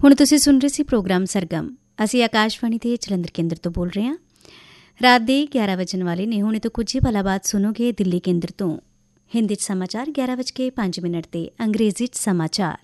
ਹੁਣ ਤੁਸੀਂ ਸੁਣ ਰਹੇ ਸੀ ਪ੍ਰੋਗਰਾਮ ਸਰਗਮ। ਅਸੀਂ ਆਕਾਸ਼ਵਾਣੀ ਦੇ ਜਲੰਧਰ ਕੇਂਦਰ ਤੋਂ ਬੋਲ ਰਹੇ ਹਾਂ। ਰਾਤ ਦੇ 11 ਵਜਣ ਵਾਲੇ ਨੇ। ਹੁਣੇ ਤੋਂ ਕੁਝ ਹੀ ਪਲਾਂ ਬਾਅਦ ਸੁਣੋਗੇ ਦਿੱਲੀ ਕੇਂਦਰ ਤੋਂ ਹਿੰਦੀ 'ਚ ਸਮਾਚਾਰ 11:05 ਤੇ ਅੰਗਰੇਜ਼ੀ 'ਚ ਸਮਾਚਾਰ।